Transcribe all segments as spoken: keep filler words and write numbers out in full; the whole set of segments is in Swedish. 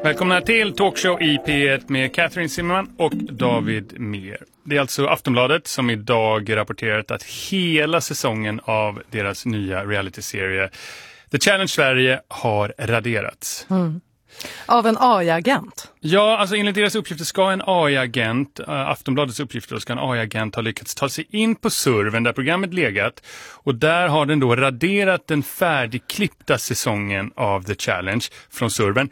Välkomna till Talkshow i P ett med Catherine Zimmerman och David Mer. Det är alltså Aftonbladet som idag rapporterat att hela säsongen av deras nya realityserie The Challenge Sverige har raderats. Mm. Av en A I-agent? Ja, alltså enligt deras uppgifter ska en A I-agent, äh, Aftonbladets uppgifter, ska en A I-agent ha lyckats ta sig in på servern där programmet legat. Och där har den då raderat den färdigklippta säsongen av The Challenge från servern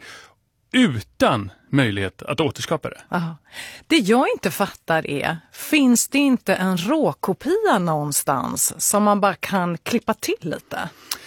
utan möjlighet att återskapa det. Aha. Det jag inte fattar är, finns det inte en råkopia någonstans som man bara kan klippa till lite?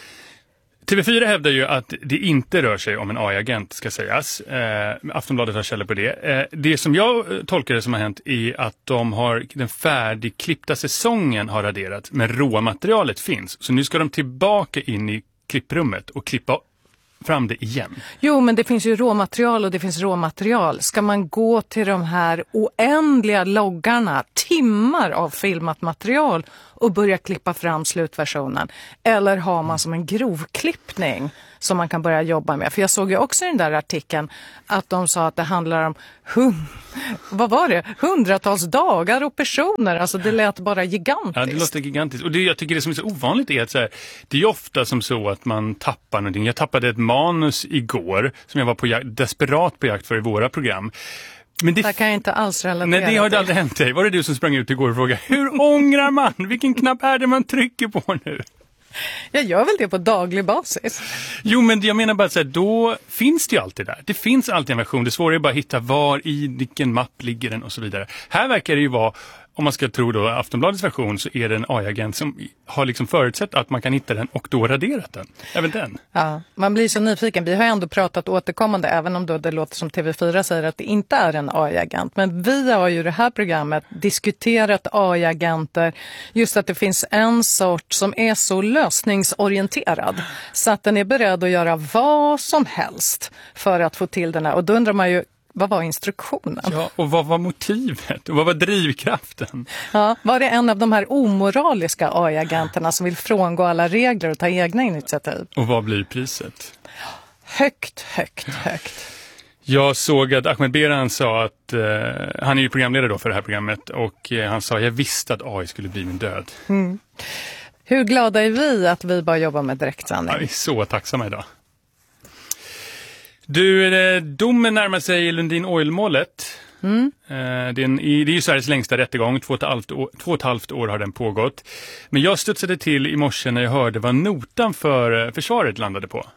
T V fyra hävdar ju att det inte rör sig om en A I-agent, ska sägas. Eh, Aftonbladet har källor på det. Eh, det som jag tolkar det som har hänt är att de har, den färdigklippta säsongen har raderat, men råmaterialet finns. Så nu ska de tillbaka in i klipprummet och klippa fram det igen. Jo, men det finns ju råmaterial och det finns råmaterial. Ska man gå till de här oändliga loggarna, timmar av filmat material och börja klippa fram slutversionen? Eller har man som en grovklippning som man kan börja jobba med? För jag såg ju också i den där artikeln att de sa att det handlar om hund, vad var det? hundratals dagar och personer. Alltså det lät bara gigantiskt. Ja, det låter gigantiskt. Och det jag tycker det som är så ovanligt är att så här, det är ofta som så att man tappar någonting. Jag tappade ett manus igår som jag var på jakt, desperat på jakt för i våra program. Men det, det kan jag inte alls relatera. Nej, det har det aldrig hänt dig. Var det du som sprang ut igår och frågade, hur ångrar man? Vilken knapp är det man trycker på nu? Jag gör väl det på daglig basis. Jo, men jag menar bara att så här, då finns det ju alltid där. Det finns alltid en version. Det svåra är bara att hitta var i vilken mapp ligger den och så vidare. Här verkar det ju vara, om man ska tro då Aftonbladets version, så är det en A I-agent som har liksom förutsett att man kan hitta den och då raderat den. Även den. Ja, man blir så nyfiken. Vi har ändå pratat återkommande, även om då det låter som T V fyra säger att det inte är en A I-agent. Men vi har ju i det här programmet diskuterat A I-agenter. Just att det finns en sort som är så lösningsorienterad så att den är beredd att göra vad som helst för att få till den här. Och då undrar man ju, vad var instruktionen? Ja, och vad var motivet? Och vad var drivkraften? Ja, var det en av de här omoraliska A I-agenterna som vill frångå alla regler och ta egna initiativ? Och vad blir priset? Högt, högt, högt. Jag såg att Ahmed Beran sa att, eh, han är ju programledare då för det här programmet, och eh, han sa, jag visste att A I skulle bli min död. Mm. Hur glada är vi att vi bara jobbar med direktsändning? Ja, vi är så tacksamma idag. Du, domen närmar sig Lundin Oil-målet. Mm. Det, är en, det är ju Sveriges längsta rättegång. Två och, ett halvt år, två och ett halvt år har den pågått. Men jag studsade till i morse när jag hörde vad notan för försvaret landade på.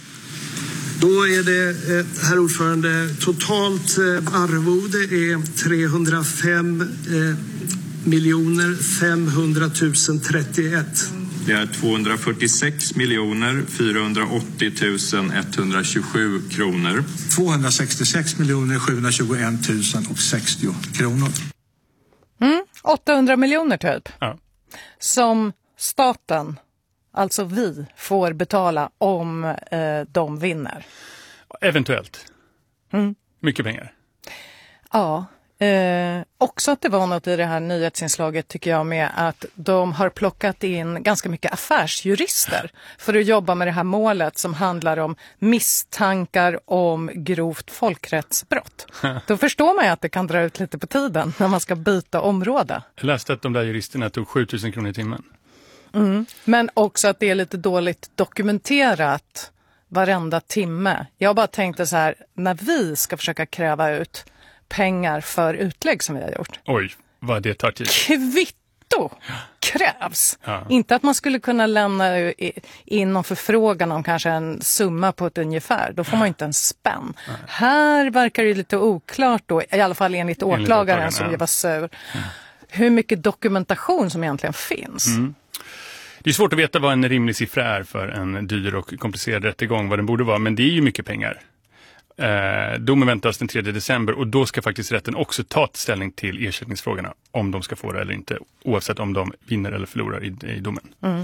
Då är det, herr ordförande, totalt arvode är trehundrafem miljoner femhundratusen trettioett. Det är tvåhundrafyrtiosex miljoner fyrahundraåttio tusen etthundratjugosju kronor. tvåhundrasextiosex miljoner sjuhundratjugoett tusen sextio kronor. Mm, åttahundra miljoner typ. Ja. Som staten, alltså vi, får betala om eh, de vinner. Eventuellt. Mm. Mycket pengar. Ja. Eh, också att det var något i det här nyhetsinslaget tycker jag med att de har plockat in ganska mycket affärsjurister för att jobba med det här målet som handlar om misstankar om grovt folkrättsbrott. Då förstår man ju att det kan dra ut lite på tiden när man ska byta område. Jag läste att de där juristerna tog sjutusen kronor i timmen. Mm. Men också att det är lite dåligt dokumenterat varenda timme. Jag bara tänkte så här, när vi ska försöka kräva ut pengar för utlägg som vi har gjort. Oj, vad det tar tid. Kvitto krävs. Ja. Inte att man skulle kunna lämna in någon förfrågan om kanske en summa på ett ungefär. Då får man inte en spänn. Ja. Här verkar det lite oklart då, i alla fall enligt åklagaren enligt som ja. ju var sur. Ja. Hur mycket dokumentation som egentligen finns. Mm. Det är svårt att veta vad en rimlig siffra är för en dyr och komplicerad rättegång, vad den borde vara, men det är ju mycket pengar. Eh, domen väntas den tredje december och då ska faktiskt rätten också ta ställning till ersättningsfrågorna om de ska få det eller inte, oavsett om de vinner eller förlorar i, i domen. Mm.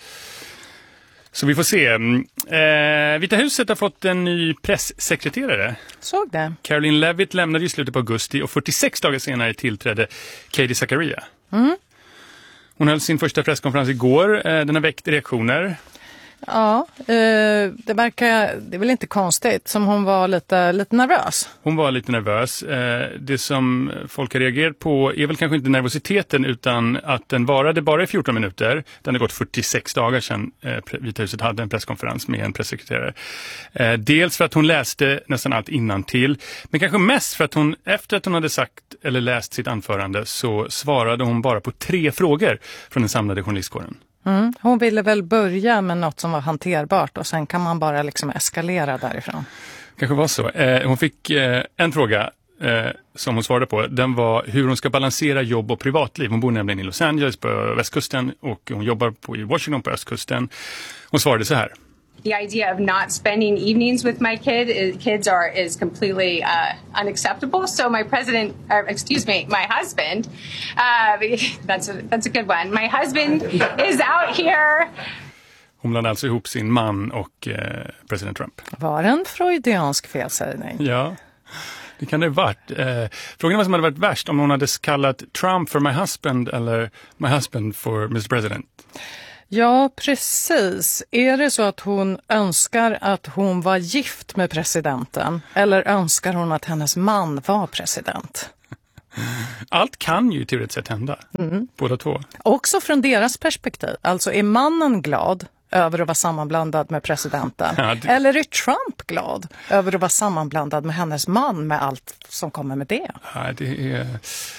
Så vi får se. Eh, Vita huset har fått en ny presssekreterare. Såg det. Caroline Levitt lämnade i slutet på augusti och fyrtiosex dagar senare tillträdde Katie Zakaria. Mm. Hon höll sin första presskonferens igår. Eh, den har väckt reaktioner. Ja, eh, det verkar, det är väl inte konstigt, som hon var lite, lite nervös. Hon var lite nervös. Eh, det som folk har reagerat på är väl kanske inte nervositeten utan att den varade bara i fjorton minuter. Den har gått fyrtiosex dagar sedan eh, Vita huset hade en presskonferens med en pressekreterare. Eh, dels för att hon läste nästan allt innantill, men kanske mest för att hon efter att hon hade sagt eller läst sitt anförande så svarade hon bara på tre frågor från den samlade journalistkåren. Mm. Hon ville väl börja med något som var hanterbart och sen kan man bara liksom eskalera därifrån. Kanske var så. Eh, hon fick eh, en fråga eh, som hon svarade på. Den var hur hon ska balansera jobb och privatliv. Hon bor nämligen i Los Angeles på västkusten och hon jobbar på, i Washington på östkusten. Hon svarade så här. The idea of not spending evenings with my kid is, kids are is completely uh, unacceptable. So my president, or excuse me, my husband, uh, that's a, that's a good one. My husband is out here. Hon blandade alltså ihop sin man och eh, president Trump. Var det en freudiansk felsägning? Ja, det kan det ha varit. Eh, frågan var som hade varit värst om hon hade kallat Trump för my husband eller my husband for mister President. Ja, precis. Är det så att hon önskar att hon var gift med presidenten eller önskar hon att hennes man var president? Allt kan ju teoretiskt sett hända, mm. båda två. Också från deras perspektiv. Alltså är mannen glad över att vara sammanblandad med presidenten? Ja, det... Eller är Trump glad över att vara sammanblandad med hennes man med allt som kommer med det? Ja, det är...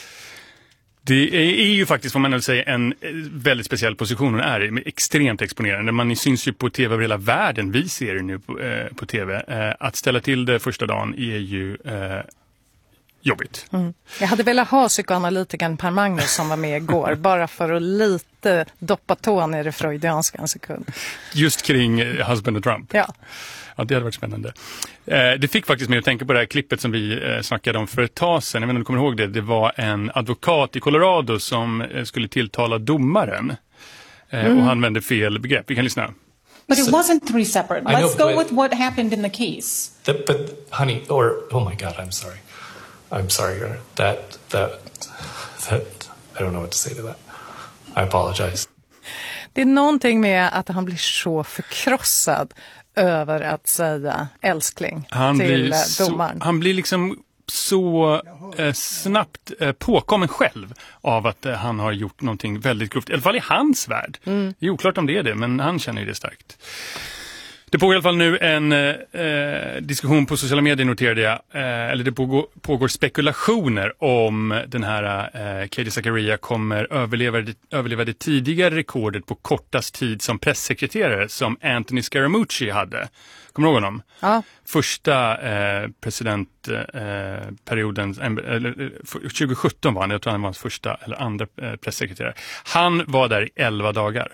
Det är ju faktiskt, får man väl säga, en väldigt speciell position hon är i, extremt exponerande. Man syns ju på tv över hela världen, vi ser det nu på, eh, på tv. Eh, att ställa till det första dagen är ju eh, jobbigt. Mm. Jag hade velat ha psykoanalytikern Per Magnus som var med igår, bara för att lite doppa tån i det freudianska en sekund. Just kring eh, husband och Trump. Ja. Ja, det hade varit spännande. Eh, det fick faktiskt mig att tänka på det här klippet som vi eh, snackade om för ett tag sedan. Jag vet inte om du kommer ihåg det. Det var en advokat i Colorado som eh, skulle tilltala domaren. Eh, mm. Och han vände fel begrepp. Vi kan lyssna. But it wasn't three separate. Let's know, go with what happened in the case. The, but, honey, or, oh my God, I'm sorry. I'm sorry, that, that, that, I don't know what to say to that. I apologize. Det är någonting med att han blir så förkrossad över att säga älskling han till blir domaren. Så, han blir liksom så eh, snabbt eh, påkommen själv av att eh, han har gjort någonting väldigt grovt. I alla fall i hans värld. Mm. Det är oklart om det är det, men han känner ju det starkt. Det pågår i alla fall nu en eh, diskussion på sociala medier, noterade jag. Eh, eller det pågår, pågår spekulationer om den här eh, Katie Zachariah kommer överleva det, överleva det tidigare rekordet på kortast tid som pressekreterare som Anthony Scaramucci hade. Kommer du ihåg honom? Ja. Första eh, presidentperioden, eh, tjugo sjutton var han, jag tror han var hans första eller andra eh, pressekreterare. Han var där i elva dagar.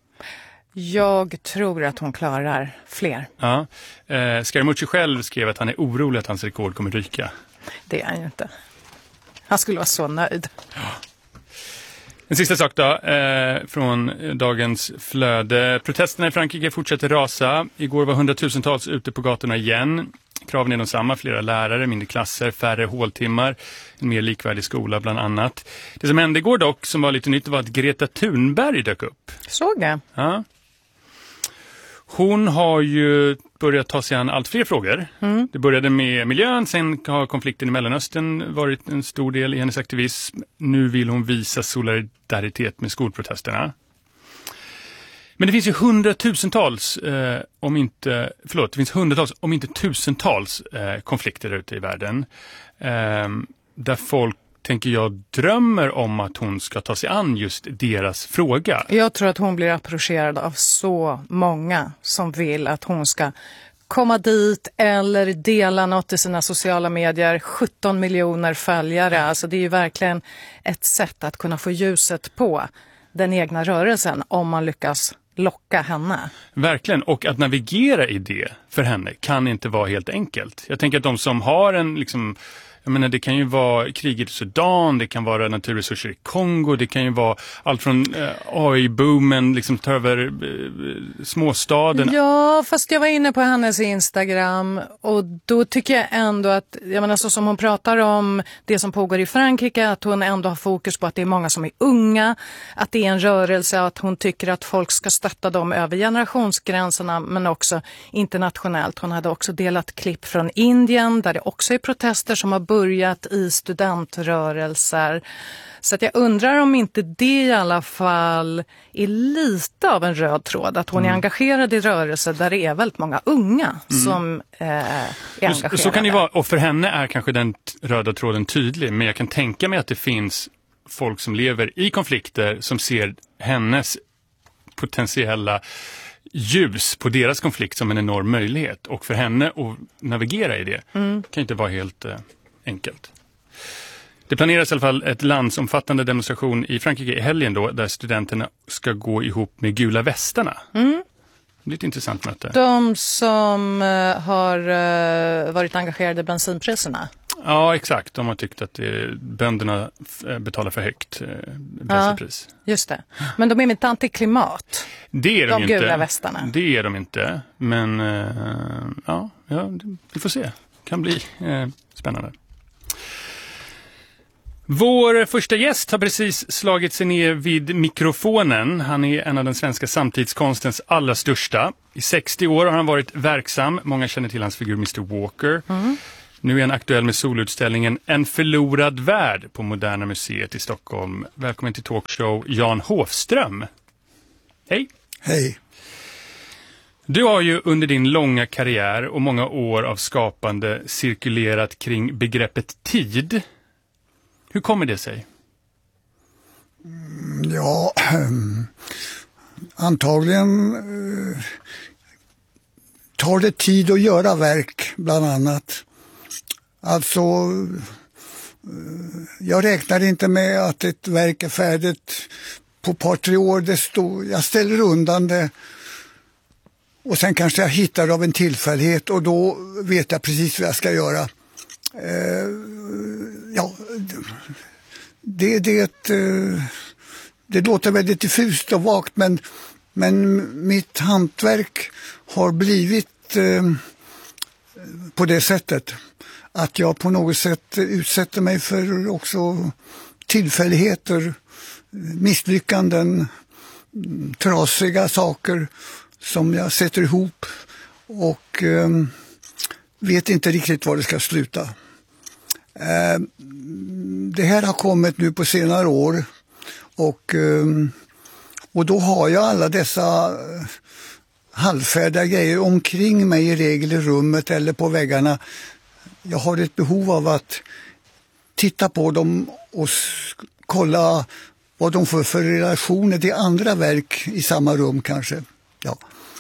Jag tror att hon klarar fler. Ja. Eh, Scaramucci själv skrev att han är orolig att hans rekord kommer ryka. Det är han ju inte. Han skulle vara så nöjd. Ja. En sista sak då, eh, från dagens flöde. Protesterna i Frankrike fortsätter rasa. Igår var hundratusentals ute på gatorna igen. Kraven är de samma, flera lärare, mindre klasser, färre håltimmar, en mer likvärdig skola bland annat. Det som hände igår dock, som var lite nytt, var att Greta Thunberg dök upp. Såg jag. Ja. Hon har ju börjat ta sig an allt fler frågor. Mm. Det började med miljön, sen har konflikten i Mellanöstern varit en stor del i hennes aktivism. Nu vill hon visa solidaritet med skolprotesterna. Men det finns ju hundratusentals, eh, om inte, förlåt, det finns hundratals, om inte tusentals eh, konflikter där ute i världen. Eh, där folk, tänker jag, drömmer om att hon ska ta sig an just deras fråga. Jag tror att hon blir approcherad av så många som vill att hon ska komma dit eller dela något i sina sociala medier. sjutton miljoner följare, alltså det är ju verkligen ett sätt att kunna få ljuset på den egna rörelsen om man lyckas locka henne. Verkligen, och att navigera i det för henne kan inte vara helt enkelt. Jag tänker att de som har en liksom Jag menar, det kan ju vara kriget i Sudan, det kan vara naturresurser i Kongo, det kan ju vara allt från eh, A I-boomen, liksom ta över eh, småstaden. Ja, fast jag var inne på hennes Instagram och då tycker jag ändå att, jag menar så som hon pratar om det som pågår i Frankrike, att hon ändå har fokus på att det är många som är unga, att det är en rörelse, att hon tycker att folk ska stötta dem över generationsgränserna men också internationellt. Hon hade också delat klipp från Indien där det också är protester som har börjat i studentrörelser. Så att jag undrar om inte det i alla fall är lite av en röd tråd. Att hon mm. är engagerad i rörelser där det är väldigt många unga mm. som eh, är engagerade. Så kan det vara, och för henne är kanske den röda tråden tydlig. Men jag kan tänka mig att det finns folk som lever i konflikter som ser hennes potentiella ljus på deras konflikt som en enorm möjlighet. Och för henne att navigera i det mm. kan inte vara helt eh, enkelt. Det planeras i alla fall ett landsomfattande demonstration i Frankrike i helgen då, där studenterna ska gå ihop med gula västarna. Mm. Det är ett intressant möte. De som uh, har uh, varit engagerade i bensinpriserna. Ja, exakt. De har tyckt att det, bönderna betalar för högt eh, bensinpris. Ja, just det. Men de är inte antiklimat. Det är de, de inte. Gula västarna. Det är de inte. Men eh, ja, ja, vi får se. Kan bli eh, spännande. Vår första gäst har precis slagit sig ner vid mikrofonen. Han är en av den svenska samtidskonstens allra största. I sextio år har han varit verksam. Många känner till hans figur mister Walker. Mm. Nu är han aktuell med solutställningen En förlorad värld på Moderna Museet i Stockholm. Välkommen till talkshow Jan Hofström. Hej. Hej. Du har ju under din långa karriär och många år av skapande cirkulerat kring begreppet tid. Hur kommer det sig? Ja, ähm, antagligen äh, tar det tid att göra verk bland annat. Alltså, äh, jag räknar inte med att ett verk är färdigt på ett par, tre år. Det står, jag ställer undan det och sen kanske jag hittar av en tillfällighet och då vet jag precis vad jag ska göra. Äh, ja... Det, det, det låter väldigt diffust och vagt men, men mitt hantverk har blivit eh, på det sättet att jag på något sätt utsätter mig för också tillfälligheter, misslyckanden, trasiga saker som jag sätter ihop och eh, vet inte riktigt var det ska sluta. Eh, Det här har kommit nu på senare år och, och då har jag alla dessa halvfärdiga grejer omkring mig i regel i rummet eller på väggarna. Jag har ett behov av att titta på dem och kolla vad de får för relationer till andra verk i samma rum kanske. Ja.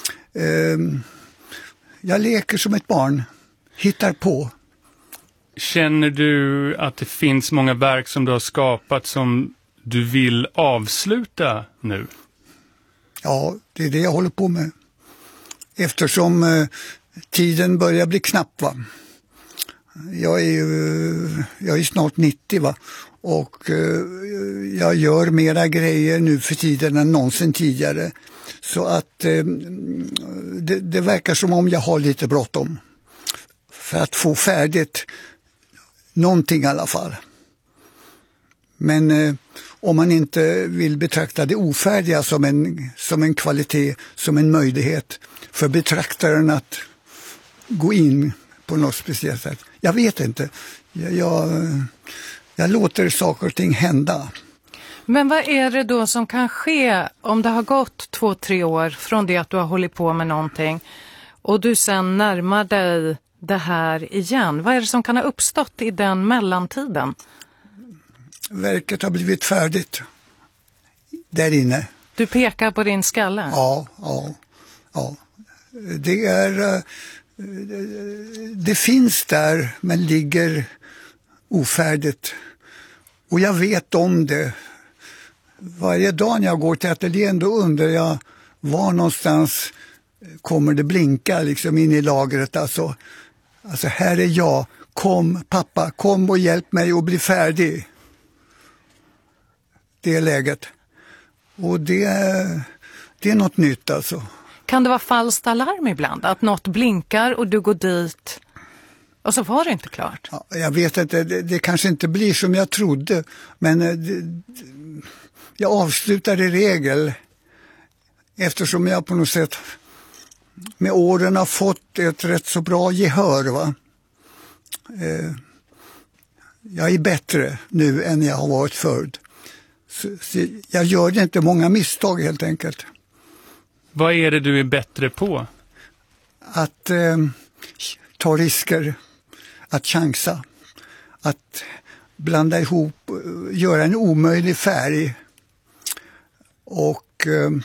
Jag leker som ett barn, hittar på. Känner du att det finns många verk som du har skapat som du vill avsluta nu? Ja, det är det jag håller på med. Eftersom eh, tiden börjar bli knapp va. Jag är ju jag är snart nittio va. Och eh, jag gör mera grejer nu för tiden än någonsin tidigare. Så att eh, det, det verkar som om jag har lite bråttom. För att få färdigt någonting i alla fall. Men eh, om man inte vill betrakta det ofärdiga som en, som en kvalitet, som en möjlighet för betraktaren att gå in på något speciellt sätt. Jag vet inte. Jag, jag, jag låter saker och ting hända. Men vad är det då som kan ske om det har gått två, tre år från det att du har hållit på med någonting och du sen närmar dig det här igen? Vad är det som kan ha uppstått i den mellantiden? Verket har blivit färdigt där inne. Du pekar på din skalle? Ja, ja, ja. Det är det finns där men ligger ofärdigt. Och jag vet om det. Varje dag när jag går till ateljén då undrar jag var någonstans kommer det blinka liksom in i lagret. Alltså, alltså här är jag. kom pappa, kom och hjälp mig att bli färdig. Det är läget. Och det, det är något nytt alltså. Kan det vara falskt alarm ibland? Att något blinkar och du går dit och så var det inte klart? Ja, jag vet att det, det, det kanske inte blir som jag trodde. Men det, jag avslutar i regel eftersom jag på något sätt med åren har fått ett rätt så bra gehör. Va? Eh, jag är bättre nu än jag har varit förut. Så, så jag gör det inte många misstag helt enkelt. Vad är det du är bättre på? Att eh, ta risker, att chansa, att blanda ihop, göra en omöjlig färg. Och eh,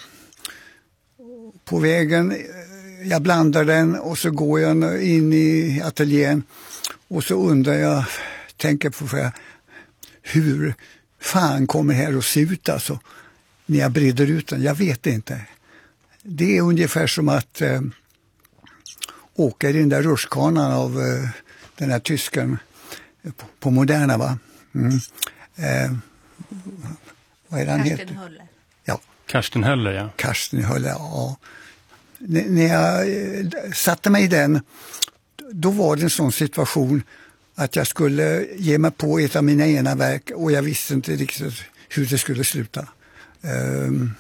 på vägen, jag blandar den och så går jag in i ateljén och så undrar jag, tänker på hur fan kommer här att se ut alltså när jag brider ut den. Jag vet inte. Det är ungefär som att eh, åka i den där rutschkanan av eh, den här tysken på, på Moderna, va? Mm. Eh, vad är det han heter? Karsten Höller. Ja. Karsten Höller, ja. Karsten Höller, ja. N- när jag eh, satte mig i den, då var det en sån situation att jag skulle ge mig på ett av mina ena verk och jag visste inte riktigt hur det skulle sluta. Um,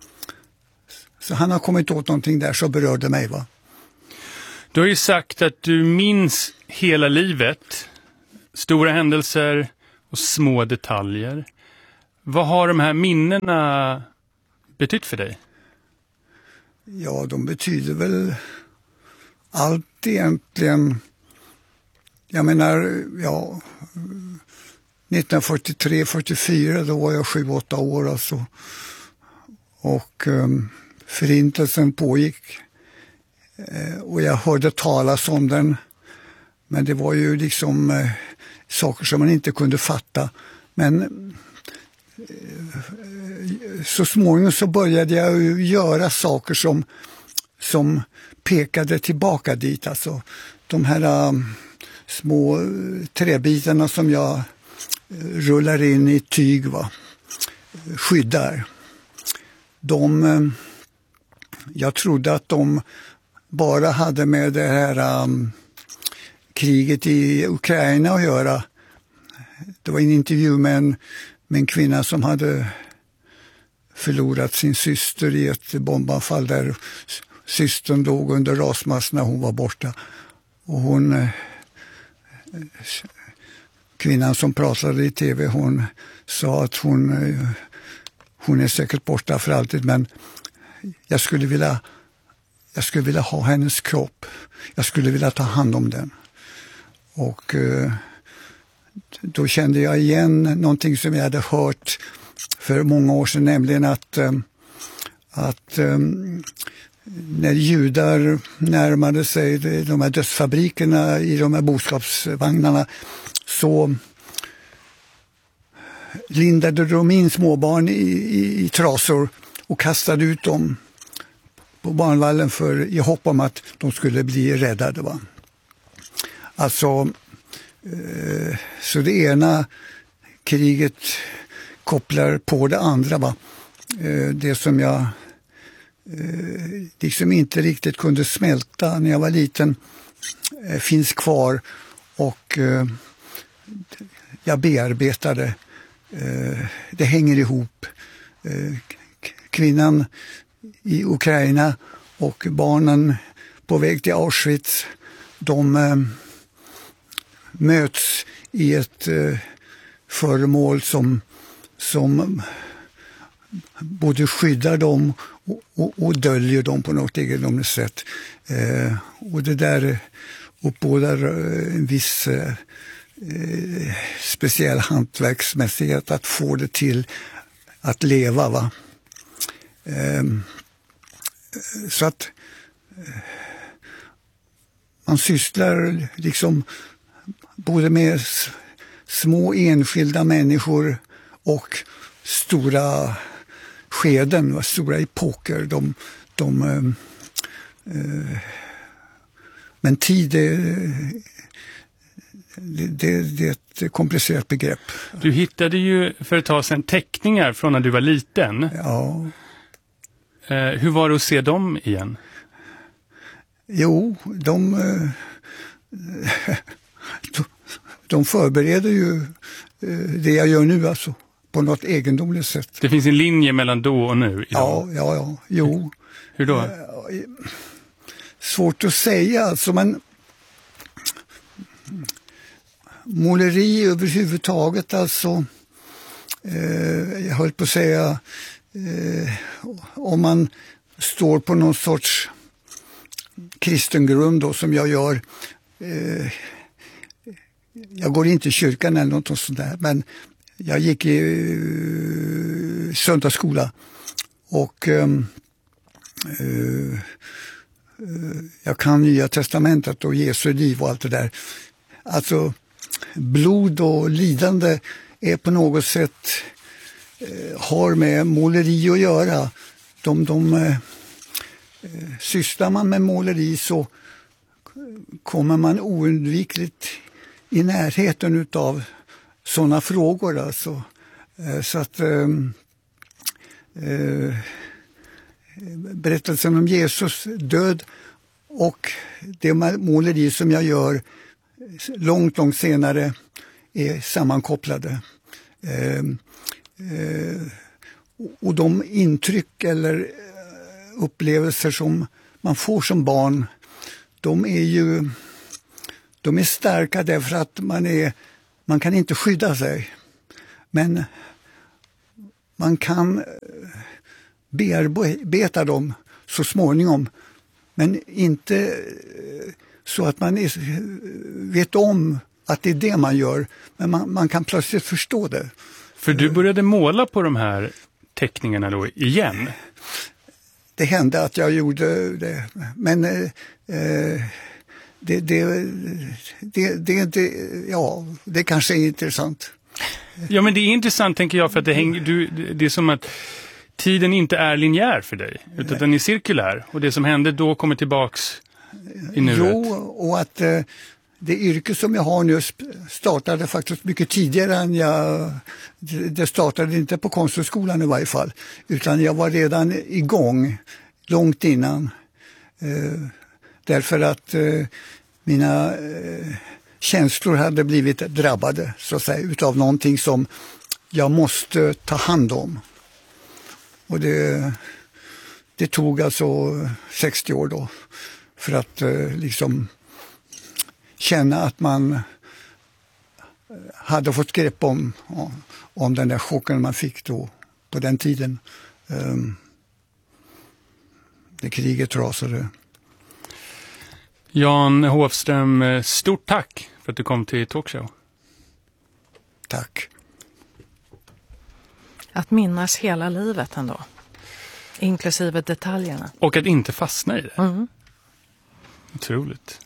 så han har kommit åt någonting där så berörde mig, va? Du har ju sagt att du minns hela livet, stora händelser och små detaljer. Vad har de här minnena betytt för dig? Ja, de betyder väl allt egentligen. Jag menar, ja, nittonhundrafyrtiotre fyrtiofyra, då var jag sju åtta år alltså. Och um, förintelsen pågick. Eh, och jag hörde talas om den. Men det var ju liksom eh, saker som man inte kunde fatta. Men eh, så småningom så började jag ju göra saker som, som pekade tillbaka dit. Alltså de här um, små träbitarna som jag rullar in i tyg, va? Skyddar. De, jag trodde att de bara hade med det här um, kriget i Ukraina att göra. Det var en intervju med en, med en kvinna som hade förlorat sin syster i ett bombanfall där systern låg under rasmass när hon var borta. Och hon, kvinnan som pratade i tv, hon sa att hon, hon är säkert borta för alltid, men jag skulle vilja, jag skulle vilja ha hennes kropp. Jag skulle vilja ta hand om den. Och då kände jag igen någonting som jag hade hört för många år sedan, nämligen att, att när judar närmade sig de här dödsfabrikerna i de här boskapsvagnarna så lindade de in småbarn i, i, i trasor och kastade ut dem på barnvallen för, i hopp om att de skulle bli räddade. Va? Alltså, eh, så det ena kriget kopplar på det andra. Va? Eh, det som jag eh, liksom inte riktigt kunde smälta när jag var liten eh, finns kvar och eh, jag bearbetade. Eh, det hänger ihop. Eh, kvinnan i Ukraina och barnen på väg till Auschwitz, de eh, möts i ett eh, föremål som, som både skyddar dem och, och, och döljer dem på något egendomligt sätt. Eh, och det där uppbådar en viss eh, speciell hantverksmässighet att få det till att leva. Va? Eh, så att eh, man sysslar liksom både med små enskilda människor och stora skeden, stora epoker. De, de, eh, men tid är, det, det, det är ett komplicerat begrepp. Du hittade ju för ett tag sedan teckningar från när du var liten. Ja. Eh, hur var det att se dem igen? Jo, de, eh, de förbereder ju eh, det jag gör nu alltså, på något egendomligt sätt. Det finns en linje mellan då och nu? Ja, ja, ja, jo. Hur då? Eh, svårt att säga alltså, men måleri överhuvudtaget alltså, eh, jag höll på att säga, eh, om man står på någon sorts kristen grund då, som jag gör, eh, jag går inte i kyrkan eller något sånt där, men jag gick i uh, söndagsskola och um, uh, uh, jag kan Nya testamentet och Jesu liv och allt det där. Alltså blod och lidande är på något sätt uh, har med måleri att göra. De, de uh, sysslar man med måleri så kommer man oundvikligt i närheten utav sådana frågor alltså. Så att eh, berättelsen om Jesus död och det måleri som jag gör långt, långt senare är sammankopplade. Eh, eh, och de intryck eller upplevelser som man får som barn, de är ju de är starka därför att man är man kan inte skydda sig, men man kan bearbeta dem så småningom, men inte så att man är, vet om att det är det man gör, men man, man kan plötsligt förstå det. För du började måla på de här teckningarna då igen? Det hände att jag gjorde det, men eh, det, det, det, det, det, ja, det kanske är intressant. Ja, men det är intressant tänker jag, för att det, hänger, du, det är som att tiden inte är linjär för dig, utan Nej. Den är cirkulär. Och det som hände då kommer tillbaks i nuet. Jo, och att eh, det yrke som jag har nu startade faktiskt mycket tidigare än jag, det startade inte på Konsthögskolan i varje fall, utan jag var redan igång långt innan. Eh, därför att eh, mina eh, känslor hade blivit drabbade så att säga, utav någonting som jag måste ta hand om. Och det, det tog alltså sextio år då för att eh, liksom känna att man hade fått grepp om, om den där chocken man fick då på den tiden. Um, det kriget rasade. Jan Hofström, stort tack för att du kom till Talkshow. Tack. Att minnas hela livet ändå. Inklusive detaljerna. Och att inte fastna i det. Mm. Otroligt.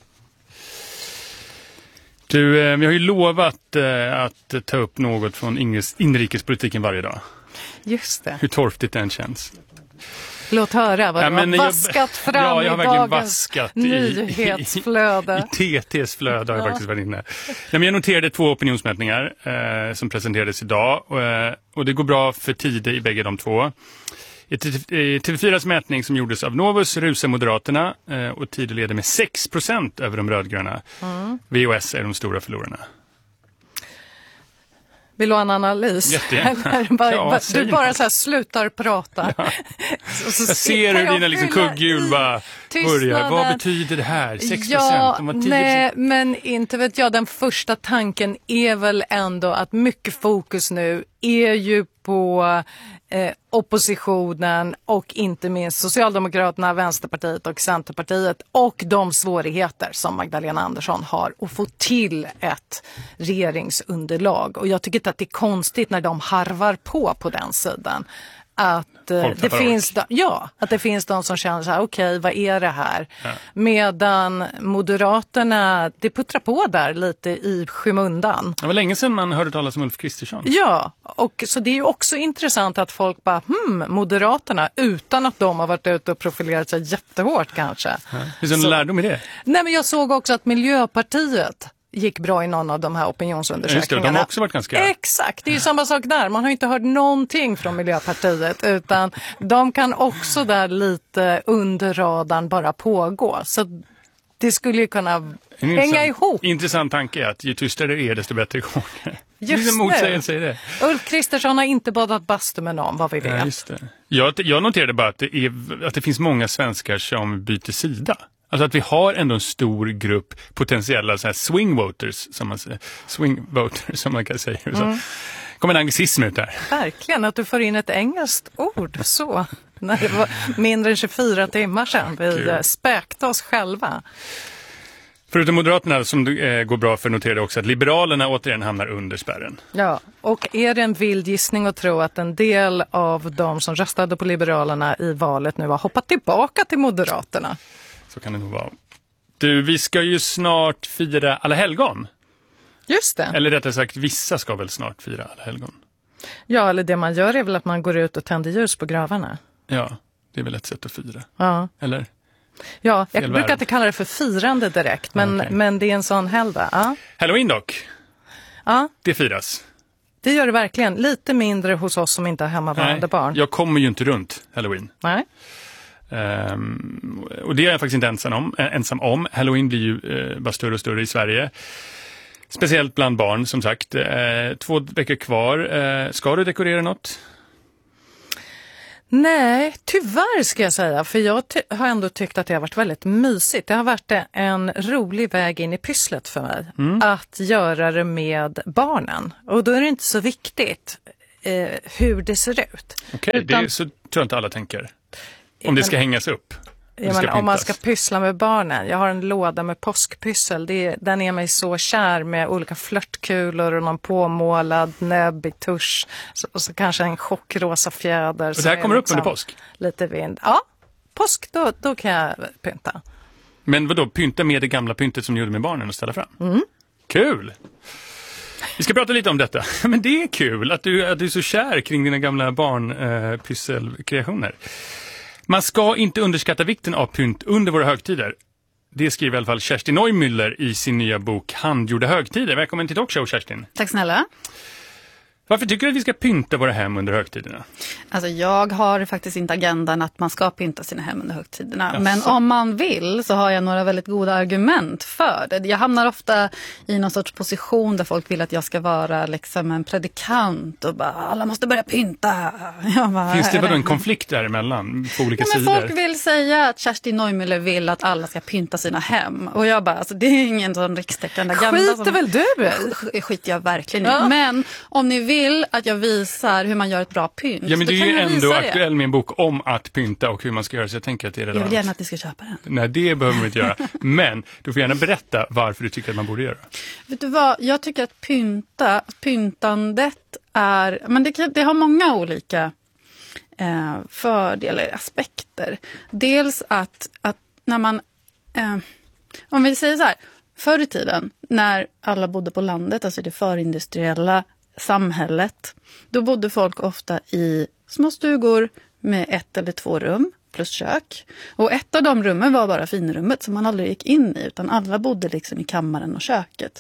Du, vi har ju lovat att ta upp något från inrikespolitiken varje dag. Just det. Hur torftigt den känns. Låt höra vad ja, du har vaskat jag, fram ja, jag har i dagens vaskat nyhetsflöde. I, i, i T T:s flöde har jag ja. faktiskt varit inne. Ja, men jag noterade två opinionsmätningar eh, som presenterades idag. Och, och det går bra för tider i bägge de två. I T V fyras mätning som gjordes av Novus rusar Moderaterna eh, och tider leder med sex procent över de rödgröna. Mm. V O S är de stora förlorarna. Vill du ha en analys? Jättegärna. bara, ja, du bara så här slutar prata. Ja. så, så jag ser hur dina liksom kugghjul bara börjar. Vad betyder det här? sex procent? Ja, de var tio procent. Nej, men inte vet jag. Den första tanken är väl ändå att mycket fokus nu är ju på eh, oppositionen och inte minst Socialdemokraterna, Vänsterpartiet och Centerpartiet och de svårigheter som Magdalena Andersson har att få till ett regeringsunderlag. Och jag tycker inte att det är konstigt när de harvar på på den sidan. Att eh, det finns de, ja, att det finns de som känner så här, okej, okay, vad är det här? Ja. Medan Moderaterna, det puttrar på där lite i skymundan. Det var länge sedan man hörde talas om Ulf Kristersson. Ja, och så det är ju också intressant att folk bara, hmm, Moderaterna, utan att de har varit ute och profilerat sig jättehårt kanske. Ja. Hur är det lärdom i det? Nej, men jag såg också att Miljöpartiet gick bra i någon av de här opinionsundersökningarna. Just det, de har också varit ganska... Exakt, det är ju samma sak där. Man har inte hört någonting från Miljöpartiet, utan de kan också där lite under radarn bara pågå. Så det skulle ju kunna hänga ihop. Intressant tanke är att ju tystare det är, desto bättre går det. Just det. Säger det. Ulf Kristersson har inte badat bastu med någon, vad vi vet. Ja, just det. Jag, jag noterade bara att det, är, att det finns många svenskar som byter sida. Alltså att vi har ändå en stor grupp potentiella så här swing voters, som man säger. Swing voters, som man kan säga. Mm. Kommer en anglicism ut där. Verkligen, att du får in ett engelskt ord så. När det var mindre än tjugofyra timmar sedan vi Kul. späkte oss själva. Förutom Moderaterna som det går bra för att notera också att Liberalerna återigen hamnar under spärren. Ja, och är det en vild gissning att tro att en del av de som röstade på Liberalerna i valet nu har hoppat tillbaka till Moderaterna? Så kan det nog vara. Du, vi ska ju snart fira Alla helgon. Just det. Eller rättare sagt, vissa ska väl snart fira Alla helgon. Ja, eller det man gör är väl att man går ut och tänder ljus på gravarna. Ja, det är väl ett sätt att fira. Ja. Eller? Ja, jag Fel brukar inte kalla det för firande direkt, men, okay. men det är en sån helgdag. Ja. Halloween dock. Ja. Det firas. Det gör det verkligen. Lite mindre hos oss som inte har hemmavarande Nej, barn. Jag kommer ju inte runt Halloween. Nej. Um, och det är jag faktiskt inte ensam om. ensam om. Halloween blir ju uh, bara större och större i Sverige. Speciellt bland barn, som sagt. Uh, två veckor kvar. Uh, ska du dekorera något? Nej, tyvärr ska jag säga. För jag ty- har ändå tyckt att det har varit väldigt mysigt. Det har varit en rolig väg in i pysslet för mig. Mm. Att göra det med barnen. Och då är det inte så viktigt eh, hur det ser ut. Okej, okay, Utan... det är så tror jag inte alla tänker. Om det ska hängas upp. Ja, men om man ska pyssla med barnen. Jag har en låda med påskpyssel. Det är, den är mig så kär med olika flörtkulor och någon påmålad näbb i tusch. Så, och så kanske en chockrosa fjäder. Och det här kommer upp under påsk? Lite vind. Ja, påsk då, då kan jag pynta. Men vadå, pynta med det gamla pyntet som ni gjorde med barnen och ställa fram? Mm. Kul! Vi ska prata lite om detta. Men det är kul att du, att du är så kär kring dina gamla barnpysselkreationer. Eh, Man ska inte underskatta vikten av pynt under våra högtider. Det skriver i alla fall Kerstin Neumüller i sin nya bok Handgjorda högtider. Välkommen till Talkshow, Kerstin. Tack snälla. Varför tycker du att vi ska pynta våra hem under högtiderna? Alltså jag har faktiskt inte agendan att man ska pynta sina hem under högtiderna. Jaså. Men om man vill så har jag några väldigt goda argument för det. Jag hamnar ofta i någon sorts position där folk vill att jag ska vara liksom en predikant och bara, alla måste börja pynta. Bara, finns det en konflikt däremellan på olika ja, men sidor? folk vill säga att Kerstin Neumüller vill att alla ska pynta sina hem. Och jag bara, alltså det är ingen sån rikstäckande agenda. Skiter som... väl du? Skiter jag verkligen i. Ja. Men om ni vill att jag visar hur man gör ett bra pynt. Ja, men det är ju ändå aktuell det. med en bok om att pynta och hur man ska göra, så jag tänker att det är relevant. Jag vill gärna att ni ska köpa den. Nej, det behöver vi inte göra. Men du får gärna berätta varför du tycker att man borde göra. Vet du vad, jag tycker att pynta, pyntandet är, men det, det har många olika eh, fördelar, aspekter. Dels att, att när man, eh, om vi säger så här, förr i tiden när alla bodde på landet, alltså det förindustriella samhället, då bodde folk ofta i små stugor med ett eller två rum plus kök. Och ett av de rummen var bara finrummet som man aldrig gick in i, utan alla bodde liksom i kammaren och köket.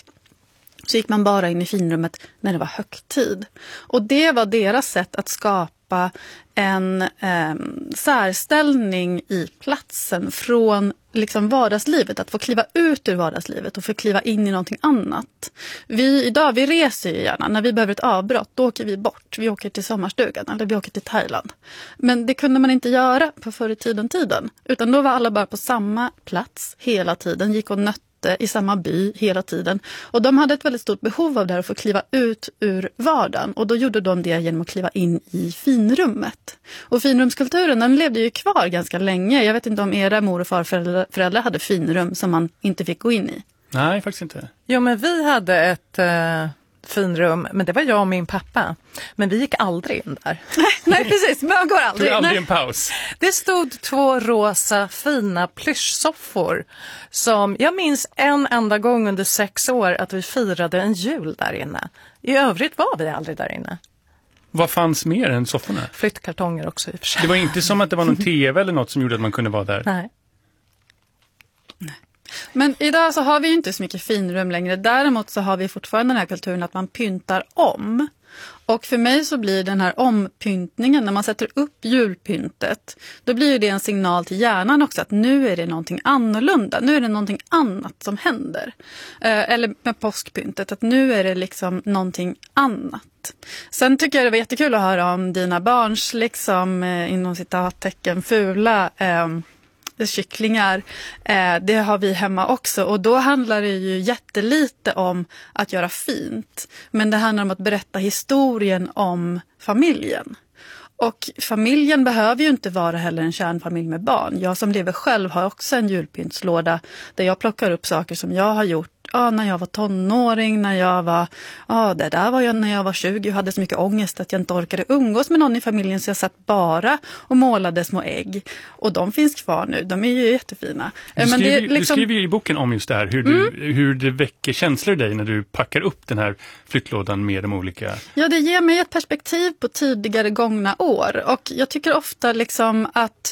Så gick man bara in i finrummet när det var högtid. Och det var deras sätt att skapa en eh, särställning i platsen från liksom vardagslivet. Att få kliva ut ur vardagslivet och få kliva in i någonting annat. Vi idag, vi reser ju gärna. När vi behöver ett avbrott, då åker vi bort. Vi åker till sommarstugan eller vi åker till Thailand. Men det kunde man inte göra på förr i tiden tiden. Utan då var alla bara på samma plats hela tiden. Gick och nötte i samma by hela tiden. Och de hade ett väldigt stort behov av det här, att få kliva ut ur vardagen. Och då gjorde de det genom att kliva in i finrummet. Och finrumskulturen, den levde ju kvar ganska länge. Jag vet inte om era mor- och farföräldrar hade finrum som man inte fick gå in i. Nej, faktiskt inte. Jo, men vi hade ett uh, finrum, men det var jag och min pappa. Men vi gick aldrig in där. Nej, precis. Man går aldrig. Det var aldrig Nej. en paus. Det stod två rosa fina plyschsoffor som jag minns en enda gång under sex år att vi firade en jul där inne. I övrigt var vi aldrig där inne. Vad fanns mer än sofforna? Flyttkartonger också i och för sig. Det var inte som att det var någon tv eller något som gjorde att man kunde vara där. Nej. Men idag så har vi ju inte så mycket finrum längre. Däremot så har vi fortfarande den här kulturen att man pyntar om. Och för mig så blir den här ompyntningen, när man sätter upp julpyntet, då blir det en signal till hjärnan också att nu är det någonting annorlunda. Nu är det någonting annat som händer. Eh, eller med påskpyntet, att nu är det liksom någonting annat. Sen tycker jag det var jättekul att höra om dina barns, liksom eh, inom citattecken, fula eh, kycklingar. Eh, det har vi hemma också, och då handlar det ju jättelite om att göra fint, men det handlar om att berätta historien om familjen. Och familjen behöver ju inte vara heller en kärnfamilj med barn. Jag som lever själv har också en julpyntslåda där jag plockar upp saker som jag har gjort ja, när jag var tonåring, när jag var, ja, det där var jag när jag var tjugo och hade så mycket ångest att jag inte orkade umgås med någon i familjen, så jag satt bara och målade små ägg. Och de finns kvar nu, de är ju jättefina. Du skriver, Men det är liksom... du skriver ju i boken om just det här, hur, du, mm. hur det väcker känslor i dig när du packar upp den här flyttlådan med de olika... Ja, det ger mig ett perspektiv på tidigare gångna år, och jag tycker ofta liksom att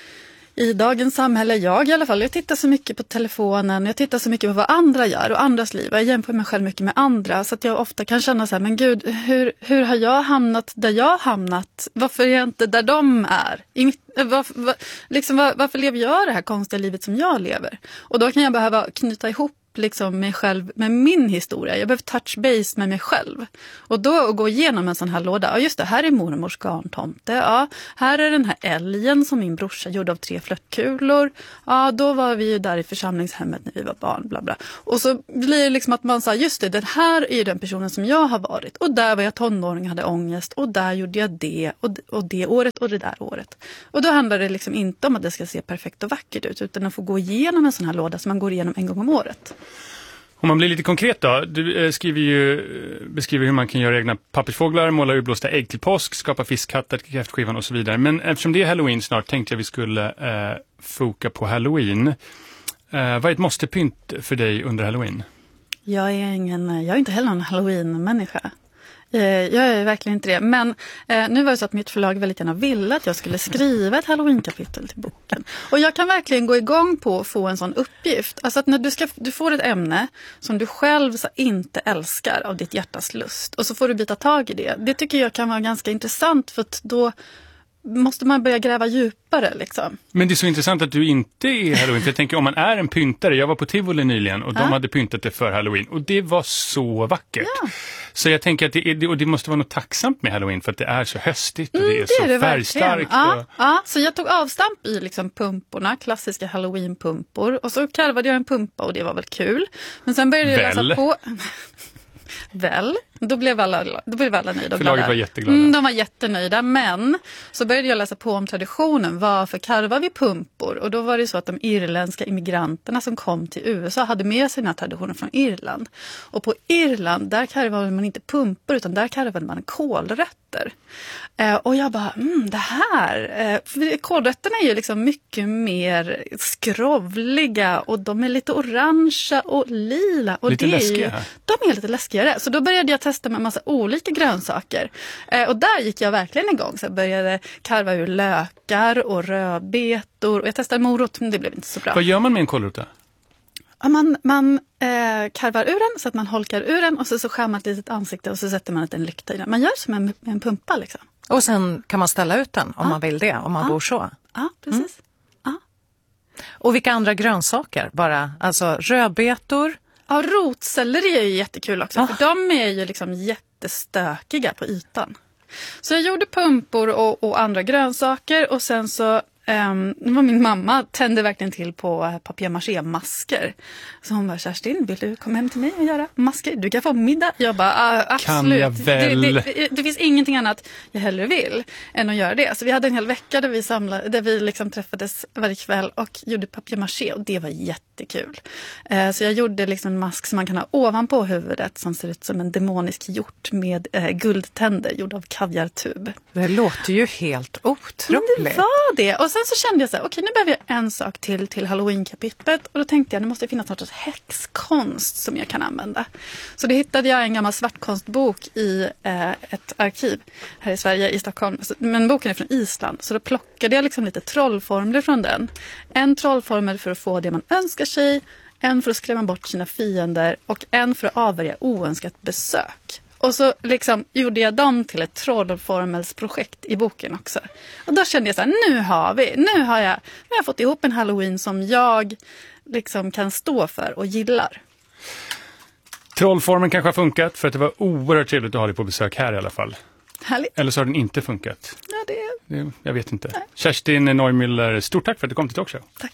i dagens samhälle, jag i alla fall, jag tittar så mycket på telefonen, jag tittar så mycket på vad andra gör och andras liv. Jag jämför mig själv mycket med andra, så att jag ofta kan känna så här, men gud, hur, hur har jag hamnat där jag har hamnat? Varför är jag inte där de är? I mitt, varför, var, liksom, var, varför lever jag det här konstiga livet som jag lever? Och då kan jag behöva knyta ihop liksom mig själv med min historia. Jag behöver touch base med mig själv. Och då att gå igenom en sån här låda. Ja, just det, här är mormors garntomte. Ja, här är den här älgen som min brorsa gjorde av tre flörtkulor. Ja, då var vi ju där i församlingshemmet när vi var barn, bla bla. Och så blir det liksom att man säger, just det, den här är den personen som jag har varit. Och där var jag tonåring och hade ångest. Och där gjorde jag det. Och, och det året och det där året. Och då handlar det liksom inte om att det ska se perfekt och vackert ut, utan att få gå igenom en sån här låda som man går igenom en gång om året. Om man blir lite konkret då, du eh, skriver ju, beskriver hur man kan göra egna pappersfåglar, måla urblåsta ägg till påsk, skapa fiskhattar till kräftskivan och så vidare. Men eftersom det är Halloween snart tänkte jag vi skulle eh, foka på Halloween. Eh, vad är ett måste-pynt för dig under Halloween? Jag är, ingen, jag är inte heller en Halloween-människa. Jag är verkligen inte det. Men eh, nu var det så att mitt förlag väldigt gärna ville att jag skulle skriva ett Halloween-kapitel till boken. Och jag kan verkligen gå igång på att få en sån uppgift. Alltså att när du, ska, du får ett ämne som du själv så inte älskar av ditt hjärtas lust. Och så får du byta tag i det. Det tycker jag kan vara ganska intressant, för att då måste man börja gräva djupare liksom. Men det är så intressant att du inte är Halloween. För jag tänker, om man är en pyntare, jag var på Tivoli nyligen och de ja. hade pyntat det för Halloween. Och det var så vackert. Ja. Så jag tänker att det, är, och det måste vara något tacksamt med Halloween, för att det är så höstigt och det är, mm, det så är det färgstarkt. Ja, och... ja, så jag tog avstamp i liksom pumporna, klassiska Halloween-pumpor. Och så karvade jag en pumpa och det var väl kul. Men sen började jag väl. läsa på... Väl, då blev alla, då blev alla nöjda. Förlaget var jätteglada. Mm, de var jättenöjda, men så började jag läsa på om traditionen. Varför karvar vi pumpor? Och då var det så att de irländska immigranterna som kom till U S A hade med sina traditioner från Irland. Och på Irland, där karvade man inte pumpor, utan där karvade man kålrötter. Eh, och jag bara, mm, det här... Eh, för kålrötterna är ju liksom mycket mer skrovliga och de är lite orangea och lila. Och lite det läskiga. Är ju, de är lite läskigare. Så då började jag testa med en massa olika grönsaker. Eh, och där gick jag verkligen igång. Så jag började karva ur lökar och rödbetor. Och jag testade morot, men det blev inte så bra. Vad gör man med en kålrota? Man, man eh, karvar ur den så att man holkar ur den och så, så skär man ett litet ansikte och så sätter man en lykta i den. Man gör som en, en pumpa liksom. Och sen kan man ställa ut den om ja. man vill det, om man ja. bor så. Ja, precis. Mm. Ja. Och vilka andra grönsaker? Bara, alltså rödbetor? Ja, rotselleri är ju jättekul också. Ah. För de är ju liksom jättestökiga på ytan. Så jag gjorde pumpor och, och andra grönsaker och sen så Um, var min mamma tände verkligen till på papier-maché-masker. Så hon bara, Kerstin, vill du komma hem till mig och göra masker? Du kan få middag. Jag bara, ah, absolut. Kan jag väl? Det, det, det finns ingenting annat jag hellre vill än att göra det. Så vi hade en hel vecka där vi, samlade, där vi liksom träffades varje kväll och gjorde papier-maché. Och det var jättekul. Uh, så jag gjorde liksom en mask som man kan ha ovanpå huvudet som ser ut som en demonisk hjort med uh, guldtänder gjord av kaviartub. Det låter ju helt otroligt. Men det var det. Och sen så kände jag så här, okej, nu behöver jag en sak till till Halloween-kapitlet. Och då tänkte jag, det måste finnas något sorts häxkonst som jag kan använda. Så då hittade jag en gammal svartkonstbok i eh, ett arkiv här i Sverige, i Stockholm. Men boken är från Island, så då plockade jag liksom lite trollformler från den. En trollformel för att få det man önskar sig, en för att skrämma bort sina fiender och en för att avvärja oönskat besök. Och så liksom gjorde jag dem till ett trollformelsprojekt i boken också. Och då kände jag så här, nu har vi, nu har jag, nu har jag fått ihop en Halloween som jag liksom kan stå för och gillar. Trollformen kanske har funkat för att det var oerhört trevligt att ha dig på besök här i alla fall. Härligt. Eller så har den inte funkat. Ja, det är... Det, jag vet inte. Nej. Kerstin Neumüller, stort tack för att du kom till Talkshow. Tack.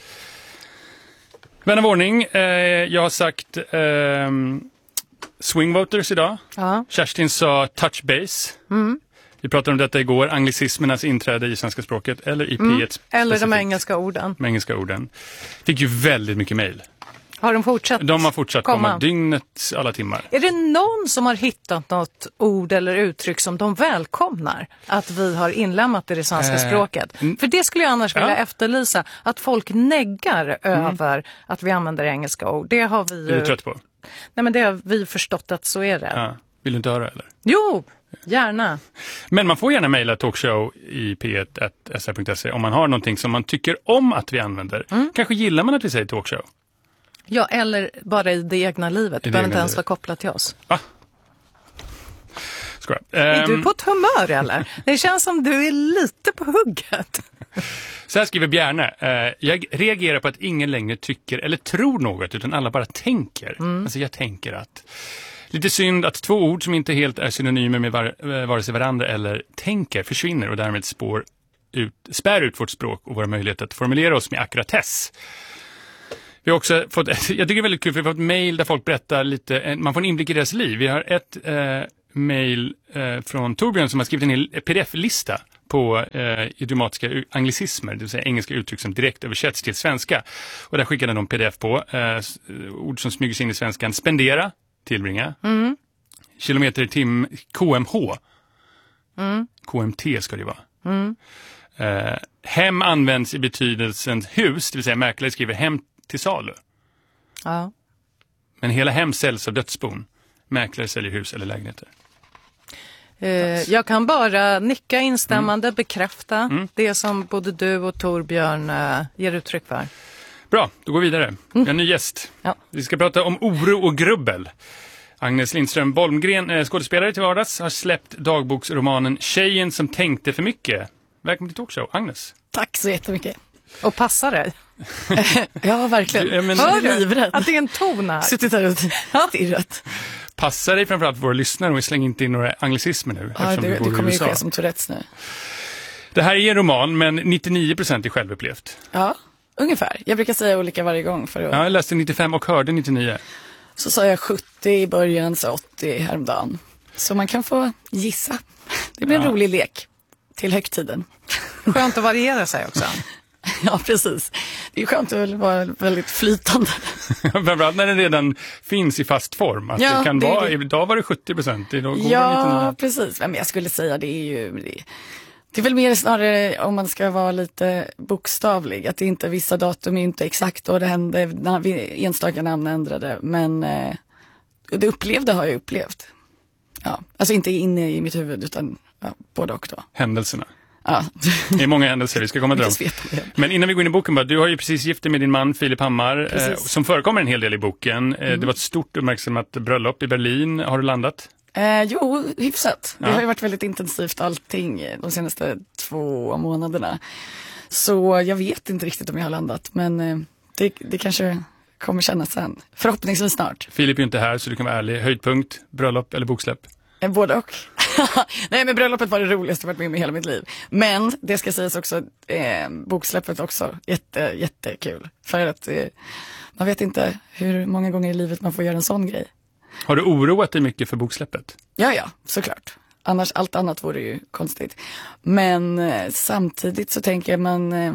Vän av ordning, eh, jag har sagt eh, swing voters idag. Ja. Kerstin sa touch base. Mm. Vi pratade om detta igår, anglicismernas inträde i svenska språket eller i P ett. Mm. Eller de specifikt. engelska orden. De engelska orden. Fick ju väldigt mycket mejl. Har de fortsatt De har fortsatt komma, komma dygnets alla timmar. Är det någon som har hittat något ord eller uttryck som de välkomnar att vi har inlämnat i det svenska Eh, språket? mm. För det skulle jag annars vilja Ja. efterlysa. Att folk neggar Mm. över att vi använder engelska ord. Det har vi ju... Är du trött på? Nej, men det har vi förstått att så är det. Ja. Vill du inte höra eller? Jo, gärna. Men man får gärna mejla talkshow i p ett snabel-a s r punkt se om man har någonting som man tycker om att vi använder. Mm. Kanske gillar man att vi säger talkshow. Ja, eller bara i det egna livet. Det det behöver egna inte ens livet. vara kopplat till oss. Va? Skoja. Är Ehm, du på ett humör eller? Det känns som du är lite på hugget. Så här skriver Bjärne. Eh, jag reagerar på att ingen längre tycker eller tror något utan alla bara tänker. Mm. Alltså jag tänker att... Lite synd att två ord som inte helt är synonymer med var, eh, vare sig varandra eller tänker försvinner och därmed spår ut, spär ut vårt språk och våra möjligheter att formulera oss med akkuratess. Vi har också fått, jag tycker det är väldigt kul för vi har fått mejl där folk berättar lite, man får en inblick i deras liv. Vi har ett eh, mejl eh, från Torbjörn som har skrivit en hel P D F-lista på eh, idiomatiska anglicismer, det vill säga engelska uttryck som direkt översätts till svenska. Och där skickade de P D F på eh, ord som smyger sig in i svenskan. Spendera, tillbringa. Mm. Kilometer i tim, K M H. Mm. K M T ska det vara. Mm. Eh, hem används i betydelsen hus, det vill säga mäklare skriver hem till salu. Ja. Men hela hem säljs av dödsbon. Mäklare säljer hus eller lägenheter. Eh, jag kan bara nicka instämmande, Mm. bekräfta Mm. det som både du och Torbjörn eh, ger uttryck för. Bra, då går vi vidare. Vi har en ny gäst. Ja. Vi ska prata om oro och grubbel. Agnes Lindström Bolmgren, eh, skådespelare till vardags, har släppt dagboksromanen Tjejen som tänkte för mycket. Välkommen till Talkshow, Agnes. Tack så jättemycket. Och passa dig. Ja, verkligen. Ja, men- Hör Jag är livrädd. du att det är en ton här? Suttit här och stirrat. Passa dig framförallt våra lyssnare och släng inte in några anglicismer nu. Ja, eftersom det, vi det bor i kommer ju U S A. ske som Tourettes nu. Det här är en roman, men nittionio procent är självupplevt. Ja, ungefär. Jag brukar säga olika varje gång. För att... Ja, jag läste nittiofem och hörde nittionio. Så sa jag sjuttio i början, så åttio häromdagen. Så man kan få gissa. Det blir en Ja. rolig lek till högtiden. Skönt att variera sig också. Ja, precis. Det är skönt att vara väldigt flytande. Framförallt när den redan finns i fast form. Att Ja, det kan det är vara, det. idag var det sjuttio procent. Idag går det Ja, nittionio. precis. Men jag skulle säga det är ju... Det, det är väl mer snarare om man ska vara lite bokstavlig. Att det inte vissa datum är inte exakt och det hände när vi enstaka namn ändrade. Men eh, det upplevde har jag upplevt. Ja, alltså inte inne i mitt huvud utan ja, både och då. Händelserna. Ja. Det är många händelser vi ska komma till dem. Mycket svepande. Men innan vi går in i boken, bara, du har ju precis gift dig med din man Filip Hammar, eh, Precis. som förekommer en hel del i boken. Eh, Mm. Det var ett stort uppmärksammat bröllop i Berlin. Har du landat? Eh, jo, hyfsat. Det Ja. har ju varit väldigt intensivt allting de senaste två månaderna. Så jag vet inte riktigt om jag har landat, men eh, det, det kanske kommer kännas sen. Förhoppningsvis snart. Filip är ju inte här så du kan vara ärlig. Höjdpunkt, bröllop eller boksläpp? Eh, både och. Nej, men bröllopet var det roligaste jag varit med om i hela mitt liv. Men det ska sägas också, eh, boksläppet också, jätte, jättekul. För att eh, man vet inte hur många gånger i livet man får göra en sån grej. Har du oroat dig mycket för boksläppet? Ja, ja, såklart. Annars, allt annat vore ju konstigt. Men eh, samtidigt så tänker jag man, eh,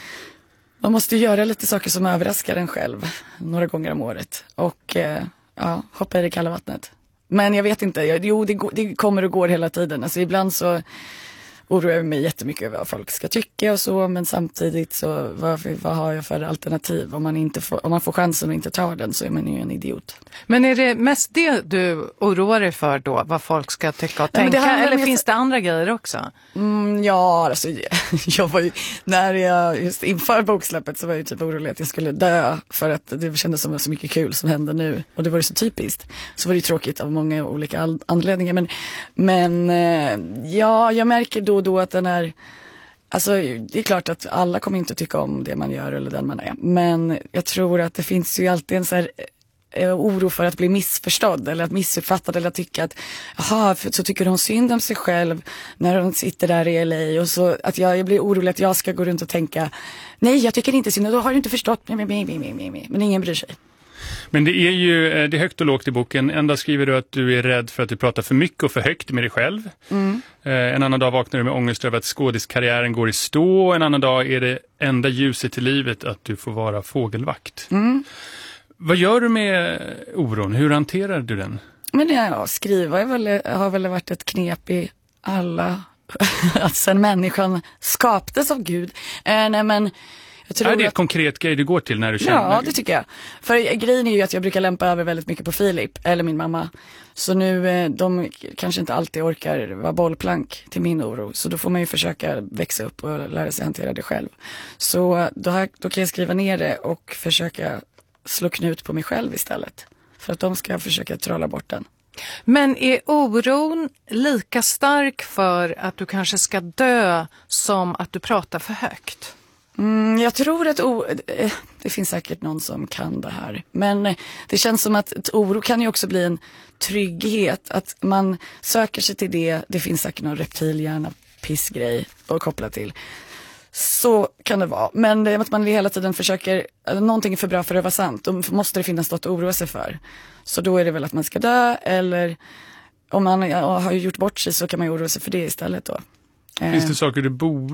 man måste göra lite saker som överraskar en själv några gånger om året. Och eh, ja, hoppa i det kalla vattnet. Men jag vet inte, jag, jo det, går, det kommer och går hela tiden. Alltså ibland så oroar jag mig jättemycket över vad folk ska tycka och så, men samtidigt så vad, vad har jag för alternativ? Om man, inte får, om man får chansen och inte tar den så är man ju en idiot. Men är det mest det du oroar dig för då, vad folk ska tycka och Nej, tänka, eller med... finns det andra grejer också? Mm, ja, alltså jag var ju, när jag just inför boksläppet så var jag ju typ orolig att jag skulle dö för att det kändes som så mycket kul som hände nu, och det var ju så typiskt. Så var det ju tråkigt av många olika anledningar, men, men ja, jag märker då och då att den är, alltså det är klart att alla kommer inte tycka om det man gör eller den man är, men jag tror att det finns ju alltid en så här oro för att bli missförstådd eller att missuppfattad, eller att tycka att jaha, så tycker hon synd om sig själv när hon sitter där i L A, och så att jag, jag blir orolig att jag ska gå runt och tänka nej, jag tycker inte synd, och då har du inte förstått, men ingen bryr sig. Men det är ju det är högt och lågt i boken. En dag skriver du att du är rädd för att du pratar för mycket och för högt med dig själv. Mm. En annan dag vaknar du med ångest över att skådiskarriären går i stå. En annan dag är det enda ljuset i livet att du får vara fågelvakt. Mm. Vad gör du med oron? Hur hanterar du den? Men ja, skriva är väl, har väl varit ett knep i alla, att sen människan skapades av Gud. Äh, nej men jag tror är det ett att... konkret grej du går till när du känner? Ja, det tycker jag. För grejen är ju att jag brukar lämpa över väldigt mycket på Filip, eller min mamma. Så nu, de kanske inte alltid orkar vara bollplank till min oro. Så då får man ju försöka växa upp och lära sig hantera det själv. Så då, här, då kan jag skriva ner det och försöka slå knut på mig själv istället. För att de ska försöka trolla bort den. Men är oron lika stark för att du kanske ska dö som att du pratar för högt? Mm, jag tror att o- det finns säkert någon som kan det här. Men det känns som att ett oro kan ju också bli en trygghet. Att man söker sig till det. Det finns säkert någon reptilhjärna pissgrej att koppla till. Så kan det vara. Men det är att man hela tiden försöker, någonting är för bra för att vara sant. Då måste det finnas något att oroa sig för. Så då är det väl att man ska dö, eller om man har gjort bort sig så kan man ju oroa sig för det istället då. Finns det saker du borde